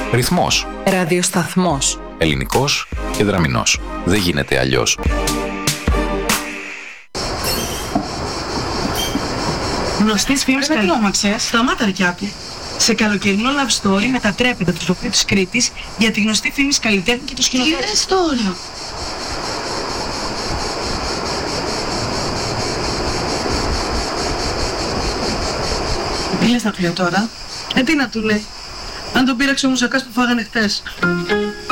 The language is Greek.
Ρυθμός. Ραδιοσταθμός. Ελληνικός και δραμηνός. Δεν γίνεται αλλιώς. Γνωστής φήμης καλύμαξες. Σταμάτα Ρικιάκου. Σε καλοκαιρινό love story μετατρέπεται το τοπίο της Κρήτης για τη γνωστή φήμης καλλιτέχνη και του σκηνοθέτη. Τι λες τώρα? Τι λες να του λέει τώρα? Τι να του λέει? Αν τον πήραξε ο μουσακάς που φάγανε χτες.